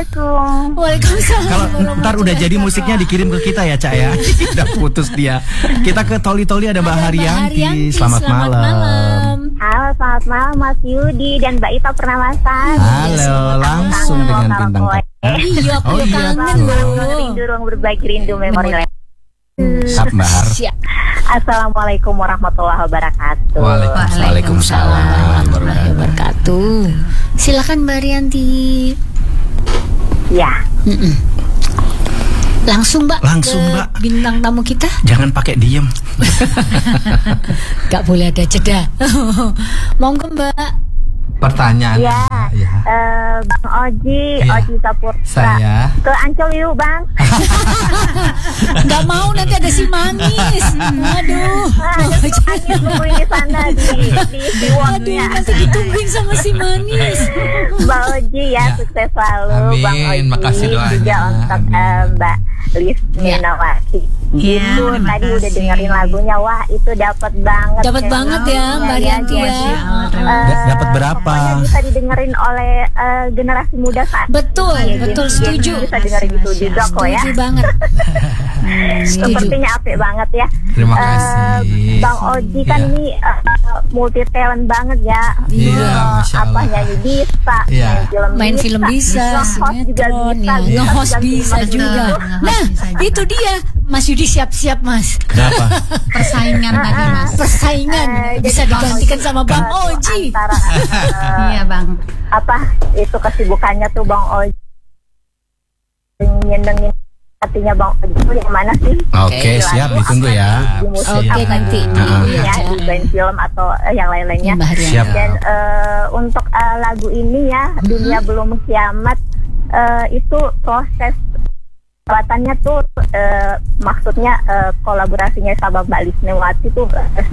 Assalamualaikum. Waalaikumsalam. Kalau ntar udah jadi musiknya dikirim ke kita ya, Cak ya. Udah putus dia. Kita ke Toli-Toli ada Mbak Haryanti. Selamat malam. Halo, selamat malam Mas Yudi dan Mbak Ita Purnamasan. Halo, langsung dengan bintang tamu. Iya, aku kangen loh. Rindu ruang berbagi rindu memori lab. Sabar. Assalamualaikum warahmatullahi wabarakatuh. Waalaikumsalam warahmatullahi wabarakatuh. Silakan Mbak Haryanti. Ya. Langsung Mbak. Langsung, ke Mbak. Bintang tamu kita. Jangan pakai diem. Gak boleh ada jeda. Monggo Mbak. Pertanyaan. Ya. Bang Oji, Iya. Oji Saputra. Saya. Ke Ancol yuk, Bang. Gak mau nanti ada si manis. Aduh. Hanya nungguin di sana di Aduh, Wonnya. nanti ditungguin sama si manis. Bang Oji ya, sukses selalu. Amin, Bang Oji. makasih doanya. Juga untuk Mbak Lis Minawati. Iya, Itu terima tadi kasih. udah dengerin lagunya, wah itu dapat banget. Dapat banget ya Mbak Haryanti ya. Dapat berapa? Pokoknya bisa didengerin oleh generasi muda saat Betul, ini. betul, Jadi setuju. bisa dengerin itu juga kok ya. Setuju banget. Setuju. Sepertinya apik banget ya. Terima kasih. Bang Oji kan Iya. ini multi talent banget ya. Iya, Masya Apa Allah. nyanyi bisa, Iya. Main film bisa, nge-host juga sinetron bisa, ya. Nge-host bisa ganti juga. nge-host Nah, bisa juga. itu dia. Mas Yudi siap-siap Mas. Kenapa? Persaingan tadi Mas. Persaingan bisa jadi digantikan sama Bang Bang Oji. Antara Iya Bang. apa itu kesibukannya tuh Bang Oji nyenengin hatinya Bang Oji itu yang mana sih? Oke, siap, ditunggu ya. Di musik Oke, apa nanti di di- ini ya, ya. di band film atau yang lain-lainnya. Mbak Haryanti. Siap. Dan untuk lagu ini ya, Dunia Belum Kiamat, itu proses pembuatannya tuh maksudnya kolaborasinya sama Mbak Lisnewati tuh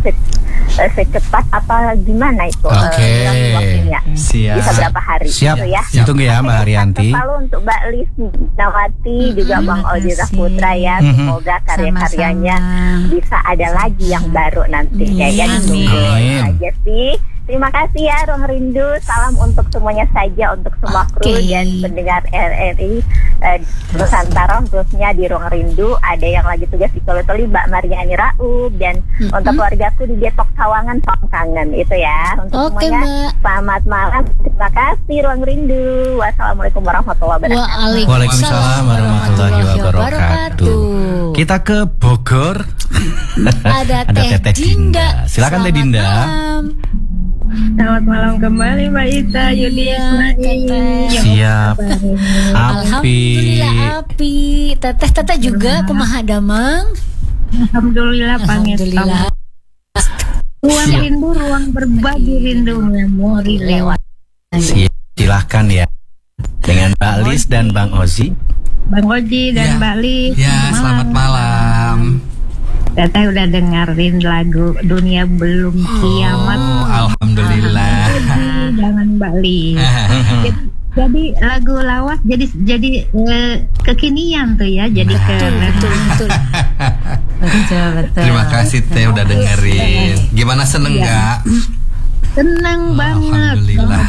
secepat apa gimana itu? Oke. Waktunya. Siap. Bisa berapa hari Siap. gitu ya? Ditunggu ya Mbak Haryanti. Selalu untuk Mbak Lisnawati juga Bang Oji Saputra ya, semoga karya-karyanya bisa ada lagi yang baru nanti ya kan. Amin. Itu aja sih. Terima kasih ya Ruang Rindu. Salam untuk semuanya saja, untuk semua kru Oke. dan pendengar RRI Nusantara, khususnya di Ruang Rindu. Ada yang lagi tugas di Toli-Toli, Mbak Mariani Raub, dan untuk keluargaku di Depok Sawangan, Pangkangan itu ya. Untuk Oke, semuanya Mbak. selamat malam. Terima kasih Ruang Rindu. Wassalamualaikum warahmatullahi wabarakatuh. Waalaikumsalam warahmatullahi wabarakatuh. Kita ke Bogor. Ada Teh Dinda. Silakan Teh Selamat Dinda. malam. Selamat malam kembali Mbak Ita, Yudi, Iya, Ismail. Teteh. Siap. Api. Alhamdulillah Api. Teteh juga kumaha damang. Alhamdulillah Alhamdulillah. Ruang rindu, ruang berbagi rindu memori lewat. Silahkan ya. Dengan Mbak Lis dan Bang Ozi. Bang Oji dan Ya. Mbak Lis. Ya, selamat malam. Teteh udah dengerin lagu Dunia Belum Kiamat. Oh, alhamdulillah. Jangan Mbak Lis. Jadi lagu lawas jadi kekinian tuh ya, jadi keren. Betul. Betul. Terima kasih Teh udah dengerin. Gimana, seneng nggak? Senang banget. Alhamdulillah.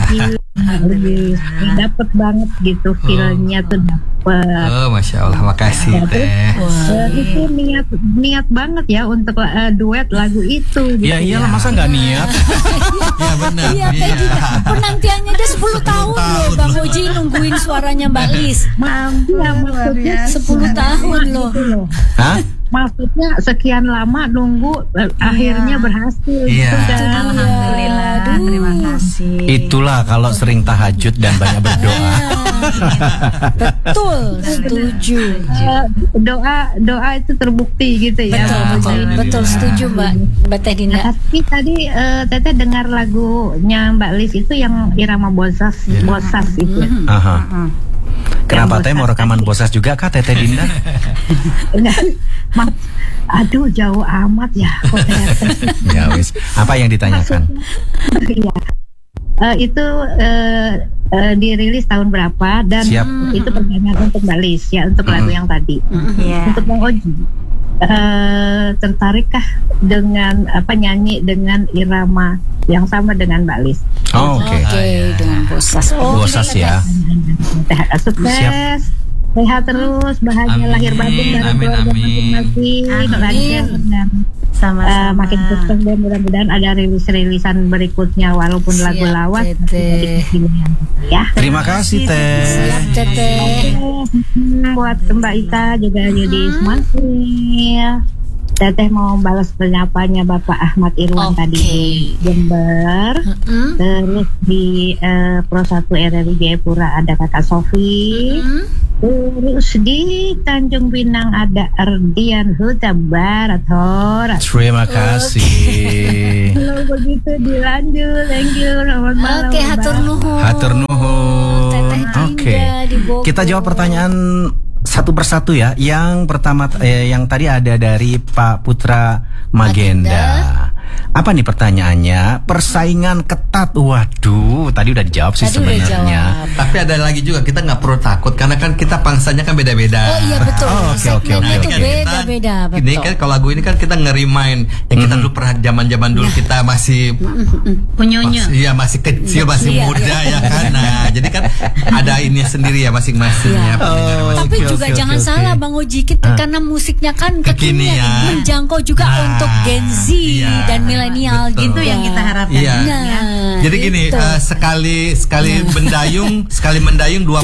Dapet banget gitu feelnya tuh dapet. Oh, Masya Allah, makasih Teh. Itu niat banget ya untuk duet lagu itu gitu. Ya iyalah, masa nggak niat? Ya benar. Iya, Teh Dinda. Penantiannya dia 10 tahun loh Bang Oji nungguin suaranya Mbak Lis. Maksudnya 10 tahun loh. Hah? Maksudnya sekian lama nunggu akhirnya berhasil Iya. gitu kan. Alhamdulillah. Terima kasih. Itulah kalau sering tahajud dan banyak berdoa. Betul, setuju. Doa itu terbukti gitu ya. Betul, setuju Mbak Teh Dinda. Tapi tadi Teteh dengar lagunya Mbak Lis itu yang irama bosas itu. Aha. Kenapa Teh mau rekaman Bosas juga kah Teteh Dinda? Aduh jauh amat ya. Ya wis. Apa yang ditanyakan? Iya. Itu dirilis tahun berapa dan Siap. itu pertanyaan untuk Mbak Lis ya, untuk lagu yang tadi. Iya. Untuk Bang Oji. tertarikkah dengan nyanyi dengan irama yang sama dengan Mbak Lis? Oke, dengan Bosas. Bosas ya. Sukses, sehat terus, bahagia lahir batin dari keluarga masing-masing, lancar dan makin sukses, dan mudah-mudahan ada rilis-rilisan berikutnya walaupun lagu lawas ya. Terima kasih Teh. Siap Teteh. Buat Mbak Ita juga jadi Ismail. Teteh mau balas penyapanya Bapak Ahmad Irwan tadi di Jember. Terus di Pro 1 RRI Jayapura ada Kakak Sofi. Terus di Tanjung Pinang ada Ardian Huta Barat Horas. Terima kasih. Kalau begitu dilanjut. Thank you. Selamat malam. Oke, hatur nuhun. Hatur nuhun. Teteh Oke. Dinda di Bogor. Kita jawab pertanyaan satu persatu ya. Yang pertama yang tadi ada dari Pak Putra Magenda. Apa nih pertanyaannya? Persaingan ketat. Waduh, tadi udah dijawab sih sebenarnya. Tapi ada lagi juga, kita nggak perlu takut karena kan kita pangsanya kan beda-beda. Oh iya betul. Oke. Itu beda-beda. Ini kan kalau lagu ini kan kita ngerimain yang kita dulu pernah zaman-zaman dulu kita masih Punyonyo. Iya masih kecil, masih muda ya kan. Nah, jadi kan ada ini sendiri ya masing-masing ya. Tapi juga jangan salah Bang Oji, kita karena musiknya kan kekinian, menjangkau juga untuk Gen Z dan milenial gitu. Itu yang kita harapkan. Iya. Jadi gini, sekali mendayung dua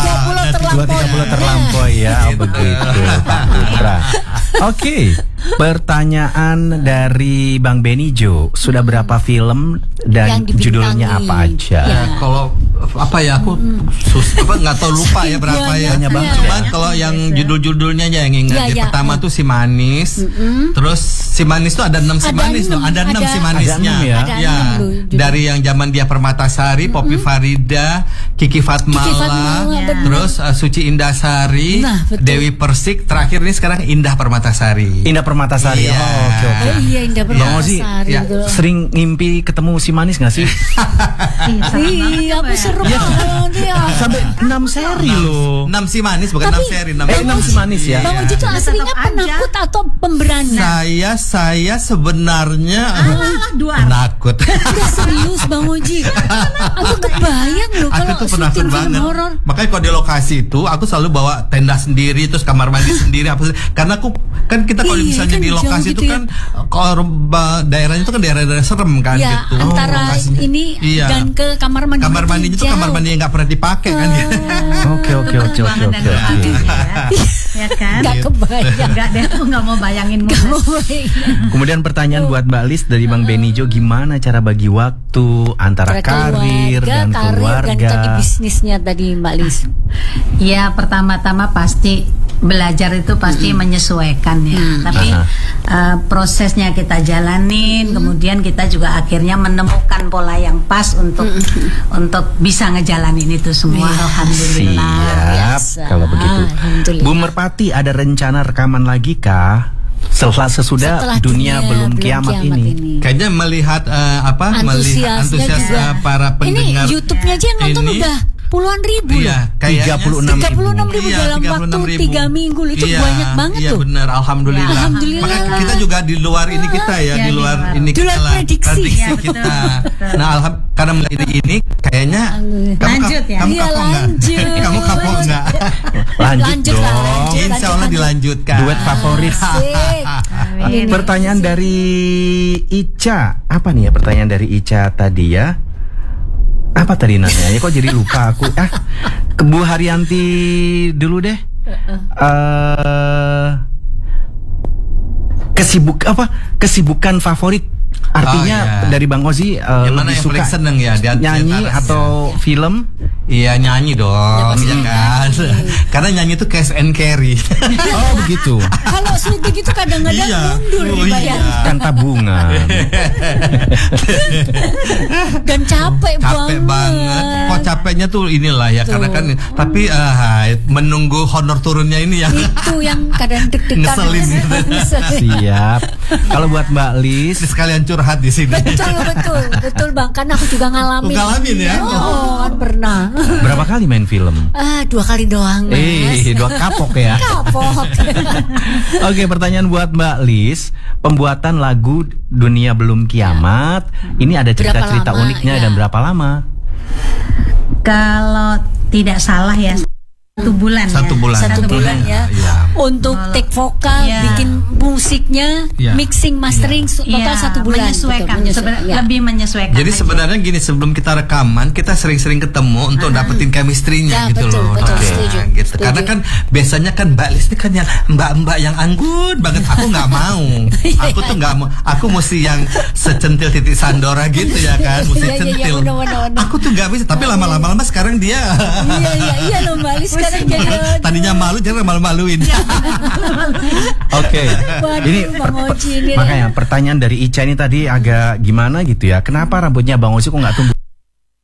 pulau terlampaui ya. Begitu Pak Putra. Oke. Pertanyaan dari Bang Benijo, sudah berapa film dan judulnya apa aja? Kalau apa ya aku nggak tahu, lupa ya berapa ya. Cuman kalau yang judul-judulnya aja yang ingat. Yang pertama tuh Si Manis. Terus Si Manis tuh ada 6 Si Manis loh. Ada 6 Si Manisnya. Ya. Dari yang zaman dia Permatasari, Poppy Farida, Kiki Fatmala, terus Suci Indasari, Dewi Persik, terakhir ini sekarang Indah Permatasari. Indah Permatasari. Iya. Oke. Iya, Indah Permatasari. Sering ngimpi ketemu Si Manis nggak sih? Iya, aku seru banget ya. Sampai 6 seri loh. 6 Si Manis bukan 6 seri. 6 Si Manis ya. Bang Oji tuh aslinya penakut atau pemberani? Saya sebenarnya penakut. Udah serius Bang Oji. Aku kebayang loh Aku kalau tuh penakut syuting film banget. horor. Makanya kalau di lokasi itu aku selalu bawa tenda sendiri, terus kamar mandi sendiri karena aku kan kita kalau misalnya kan di lokasi gitu itu kan kalau daerahnya itu kan daerah-daerah serem kan ya, gitu. Antara ini dan ke kamar mandi. Kamar mandinya tuh kamar mandi yang nggak pernah dipakai kan gitu. Oke. Ya kan? Gak kebayang. Enggak deh, aku nggak mau bayangin Kemudian pertanyaan buat Mbak Lis dari Bang Benijo, gimana cara bagi waktu antara karir dan keluarga? Dan tadi bisnisnya tadi Mbak Lis. Ya, pertama-tama pasti belajar itu pasti menyesuaikan ya. Tapi prosesnya kita jalanin, kemudian kita juga akhirnya menemukan pola yang pas untuk bisa ngejalanin itu semua. Alhamdulillah. Siap. Kalau begitu, Bu Merpati, ada rencana rekaman lagi kah? Sesudah dunia belum kiamat ini. Kayaknya melihat melihat antusias para pendengar. Ini YouTube-nya aja yang nonton udah puluhan ribu loh. 36 ribu dalam waktu 3 minggu itu banyak banget tuh. Iya benar, alhamdulillah. Maka kita juga di luar ini kita di luar ini kita prediksi kita. Nah, karena melihat ini kayaknya kamu kapok enggak? Lanjut dong. Insya Allah dilanjutkan. Duet favorit. Pertanyaan dari Ica. Apa nih ya pertanyaan dari Ica tadi ya? Apa tadi nanya? Kok jadi lupa aku. Ke Bu Haryanti dulu deh. Kesibukan favorit. Artinya dari Bang Ozi lebih suka seneng ya nyanyi atau film? Iya, nyanyi dong, ya kan. Karena nyanyi itu cash and carry. Oh begitu. Kalau syuting itu kadang-kadang mundur dibayar. Kan tabungan. Dan capek banget. Kok capeknya tuh inilah ya, karena kan tapi menunggu honor turunnya ini yang itu yang kadang deg-degan. Ngeselin. Siap. Kalau buat Mbak Lis, sekalian curhat di sini. Betul Bang, kan aku juga ngalamin. Ngalamin ya? Kan pernah. Berapa kali main film? 2 kali doang, Mas. 2 kapok ya. Kapok. Oke, pertanyaan buat Mbak Lis. Pembuatan lagu Dunia Belum Kiamat, ini ada cerita-cerita uniknya dan berapa lama? Kalau tidak salah ya 1 bulan. 1 bulan. 1 bulan ya. Untuk take vokal, bikin musiknya, mixing, mastering, total 1 bulan. Menyesuaikan, lebih menyesuaikan. Jadi sebenarnya gini, sebelum kita rekaman, kita sering-sering ketemu untuk dapetin chemistry-nya gitu loh. Gitu. Karena kan biasanya kan Mbak Lis ini kan yang mbak-mbak yang anggun banget. Aku nggak mau. Aku tuh nggak mau. Aku mesti yang secentil titik Sandora gitu ya kan, mesti centil. Aku tuh nggak bisa. Tapi lama-lama sekarang dia. Iya loh Mbak Lis. Tadinya malu, jangan malu-maluin. Oke. Ini makanya pertanyaan dari Ica ini tadi agak gimana gitu ya. Kenapa rambutnya Bang Oji kok nggak tumbuh?